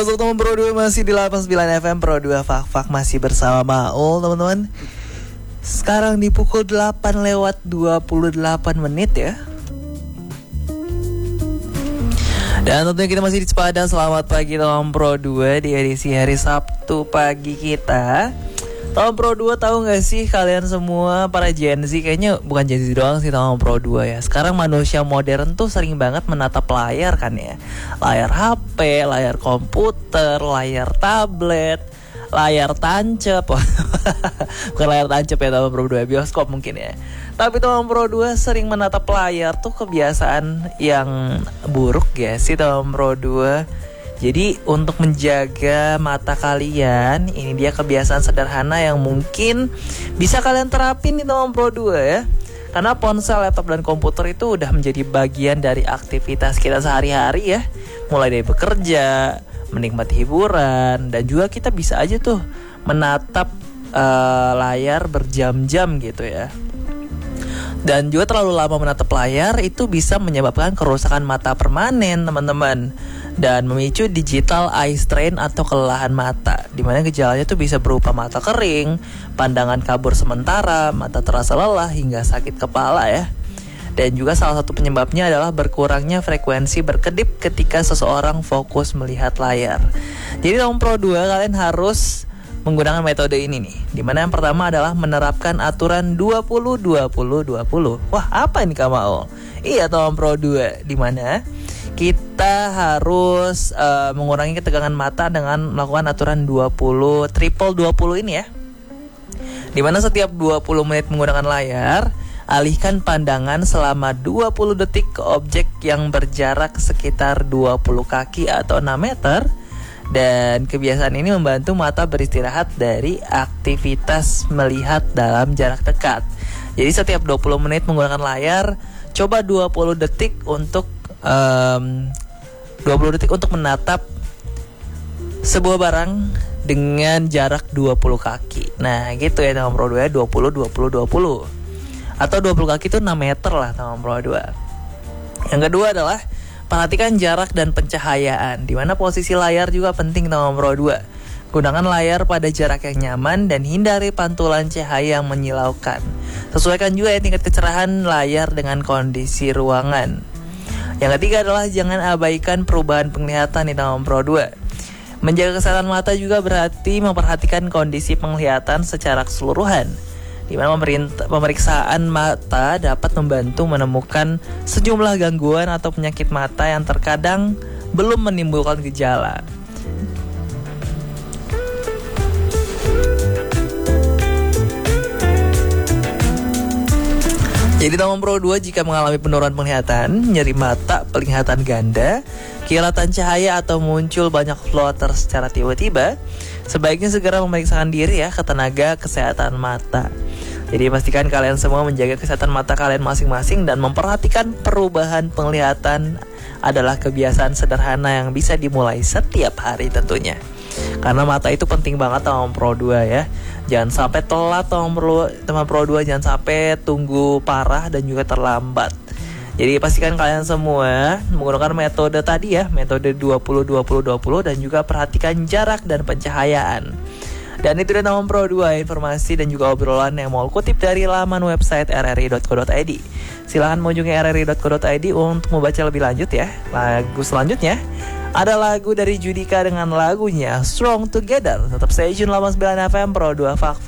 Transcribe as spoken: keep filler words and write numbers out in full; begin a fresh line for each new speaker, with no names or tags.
Sobat Pro dua masih di delapan puluh sembilan F M Pro dua Fak Fak masih bersama Maul, teman-teman. Sekarang di pukul delapan lewat dua puluh delapan menit ya. Dan tentunya kita masih di Sepada. Selamat pagi Tom Pro dua di edisi hari Sabtu pagi kita. Tom Pro dua tahu gak sih kalian semua para Gen Z, kayaknya bukan Gen Z doang sih Tom Pro dua ya. Sekarang manusia modern tuh sering banget menatap layar kan ya. Layar H P, layar komputer, layar tablet, layar tancap. Bukan layar tancap ya Tom Pro dua, bioskop mungkin ya. Tapi Tom Pro dua sering menatap layar tuh kebiasaan yang buruk ya sih Tom Pro dua. Jadi untuk menjaga mata kalian, ini dia kebiasaan sederhana yang mungkin bisa kalian terapin di Tom Pro dua ya. Karena ponsel, laptop, dan komputer itu udah menjadi bagian dari aktivitas kita sehari-hari ya. Mulai dari bekerja, menikmati hiburan, dan juga kita bisa aja tuh menatap uh, layar berjam-jam gitu ya. Dan juga terlalu lama menatap layar itu bisa menyebabkan kerusakan mata permanen teman-teman, dan memicu digital eye strain atau kelelahan mata, dimana gejalanya tuh bisa berupa mata kering, pandangan kabur sementara, mata terasa lelah, hingga sakit kepala ya. Dan juga salah satu penyebabnya adalah berkurangnya frekuensi berkedip ketika seseorang fokus melihat layar. Jadi Tom Pro dua kalian harus menggunakan metode ini nih, dimana yang pertama adalah menerapkan aturan dua puluh dua puluh dua puluh. Wah, apa ini Kamao? Iya Tom Pro dua, dimana kita harus uh, mengurangi ketegangan mata dengan melakukan aturan dua puluh triple dua puluh ini ya. Dimana setiap dua puluh menit menggunakan layar, alihkan pandangan selama dua puluh detik ke objek yang berjarak sekitar dua puluh kaki atau enam meter. Dan kebiasaan ini membantu mata beristirahat dari aktivitas melihat dalam jarak dekat. Jadi setiap dua puluh menit menggunakan layar, coba dua puluh detik untuk um, dua puluh detik untuk menatap sebuah barang dengan jarak dua puluh kaki. Nah, gitu ya Tom Pro dua, dua puluh dua puluh dua puluh. Atau dua puluh kaki itu enam meter lah Tom Pro dua. Yang kedua adalah perhatikan jarak dan pencahayaan, di mana posisi layar juga penting Tom Pro dua. Gunakan layar pada jarak yang nyaman dan hindari pantulan cahaya yang menyilaukan. Sesuaikan juga ya tingkat kecerahan layar dengan kondisi ruangan. Yang ketiga adalah jangan abaikan perubahan penglihatan di Tom Pro dua. Menjaga kesehatan mata juga berarti memperhatikan kondisi penglihatan secara keseluruhan, di mana pemeriksaan mata dapat membantu menemukan sejumlah gangguan atau penyakit mata yang terkadang belum menimbulkan gejala. Jadi Tom Pro dua jika mengalami penurunan penglihatan, nyeri mata, penglihatan ganda, kilatan cahaya, atau muncul banyak floater secara tiba-tiba, sebaiknya segera memeriksakan diri ya ke tenaga kesehatan mata. Jadi pastikan kalian semua menjaga kesehatan mata kalian masing-masing dan memperhatikan perubahan penglihatan adalah kebiasaan sederhana yang bisa dimulai setiap hari tentunya. Karena mata itu penting banget Tom Pro dua ya. Jangan sampai telat Tom Pro, teman Pro dua, jangan sampai tunggu parah dan juga terlambat. Jadi pastikan kalian semua menggunakan metode tadi ya, metode dua puluh dua puluh dua puluh, dan juga perhatikan jarak dan pencahayaan. Dan itu dia Tom Pro dua, informasi dan juga obrolan yang mau kutip dari laman website r r i dot co dot i d. Silahkan mengunjungi r r i dot co dot i d untuk membaca lebih lanjut ya. Lagu selanjutnya ada lagu dari Judika dengan lagunya Strong Together. Tetap stay tune delapan puluh sembilan F M Pro dua Fak